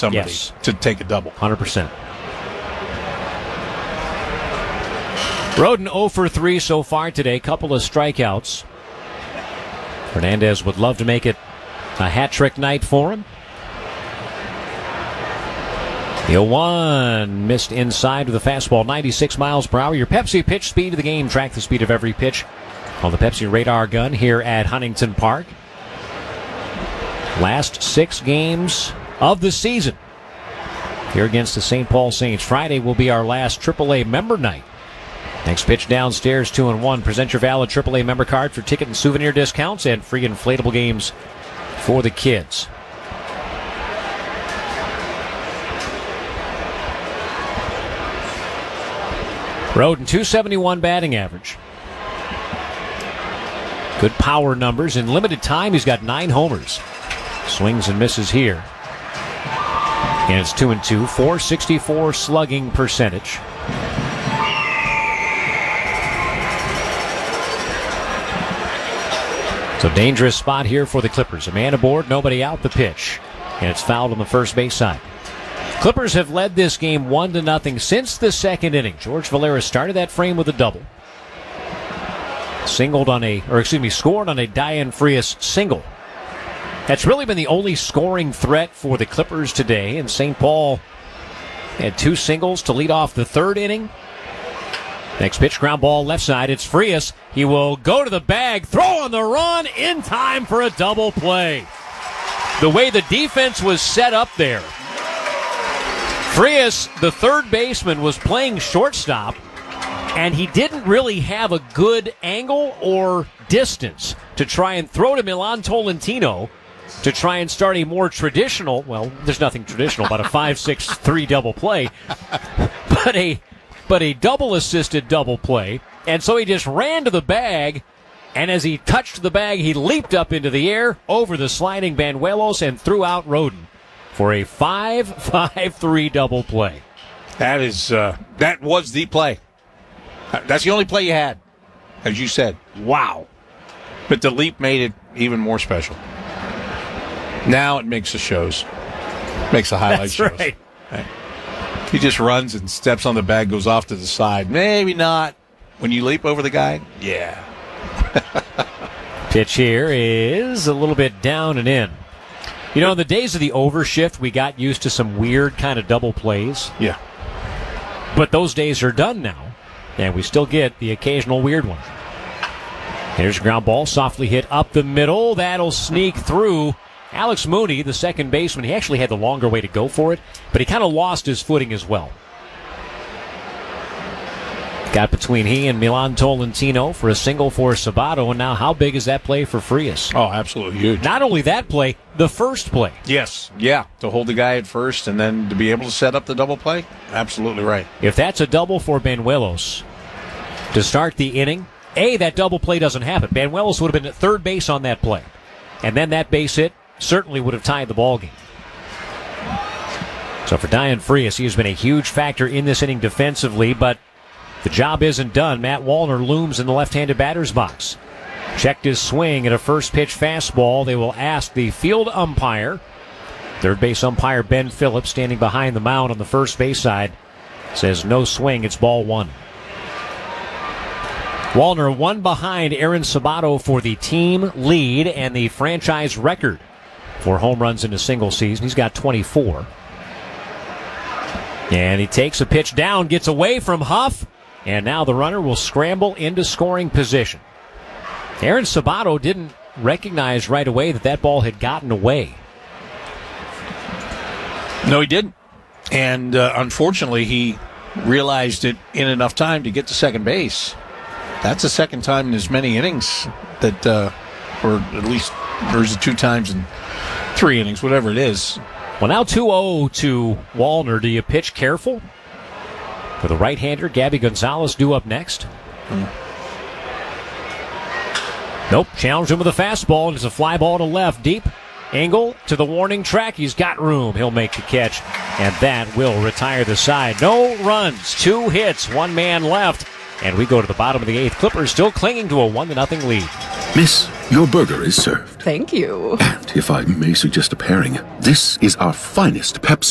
somebody to take a double. 100%. Roden 0 for 3 so far today. Couple of strikeouts. Fernandez would love to make it a hat-trick night for him. The 0-1 missed inside with a fastball, 96 miles per hour. Your Pepsi pitch speed of the game. Track the speed of every pitch on the Pepsi radar gun here at Huntington Park. Last 6 games of the season here against the St. Paul Saints. Friday will be our last AAA member night. Next pitch downstairs, 2-1. Present your valid AAA member card for ticket and souvenir discounts and free inflatable games for the kids. Roden, .271 batting average. Good power numbers. In limited time, he's got 9 homers. Swings and misses here. And it's 2-2, .464 slugging percentage. So dangerous spot here for the Clippers. A man aboard, nobody out, the pitch. And it's fouled on the first base side. Clippers have led this game 1-0 since the second inning. George Valera started that frame with a double. Scored on a Diane Frias single. That's really been the only scoring threat for the Clippers today. And St. Paul had 2 singles to lead off the third inning. Next pitch, ground ball left side. It's Frias. He will go to the bag, throw on the run, in time for a double play. The way the defense was set up there, Frias, the third baseman, was playing shortstop, and he didn't really have a good angle or distance to try and throw to Milan Tolentino to try and start a more traditional, well, there's nothing traditional about a 5-6-3 double play, but a double-assisted double play. And so he just ran to the bag, and as he touched the bag, he leaped up into the air over the sliding Banuelos and threw out Roden for a 5-5-3 double play. That was the play. That's the only play you had, as you said. Wow. But the leap made it even more special. Now it makes the shows. Makes the highlight shows. Right. He just runs and steps on the bag, goes off to the side. Maybe not. When you leap over the guy, yeah. Pitch here is a little bit down and in. You know, in the days of the overshift, we got used to some weird kind of double plays. Yeah. But those days are done now, and we still get the occasional weird one. Here's a ground ball, softly hit up the middle. That'll sneak through. Alex Mooney, the second baseman, he actually had the longer way to go for it, but he kind of lost his footing as well. Got between he and Milan Tolentino for a single for Sabato, and now how big is that play for Frias? Oh, absolutely huge. Not only that play, the first play. Yes, yeah, to hold the guy at first and then to be able to set up the double play, absolutely right. If that's a double for Banuelos to start the inning, that double play doesn't happen. Banuelos would have been at third base on that play, and then that base hit certainly would have tied the ball game. So for Diane Frias, he has been a huge factor in this inning defensively, but the job isn't done. Matt Wallner looms in the left-handed batter's box. Checked his swing at a first-pitch fastball. They will ask the field umpire. Third base umpire Ben Phillips, standing behind the mound on the first base side, says no swing, it's ball 1. Wallner one behind Aaron Sabato for the team lead and the franchise record for home runs in a single season. He's got 24. And he takes a pitch down, gets away from Huff, and now the runner will scramble into scoring position. Aaron Sabato didn't recognize right away that ball had gotten away. No, he didn't. And unfortunately, he realized it in enough time to get to second base. That's the second time in as many innings that, or at least there's 2 times in 3 innings, whatever it is. Well, now 2-0 to Wallner. Do you pitch careful? For the right-hander, Gabby Gonzalez due up next. Nope, challenged him with a fastball, and it's a fly ball to left, deep. Engel to the warning track. He's got room. He'll make the catch, and that will retire the side. No runs, 2 hits, 1 man left, and we go to the bottom of the 8th. Clippers still clinging to a 1-0 lead. Miss, your burger is served. Thank you. And if I may suggest a pairing, this is our finest Pepsi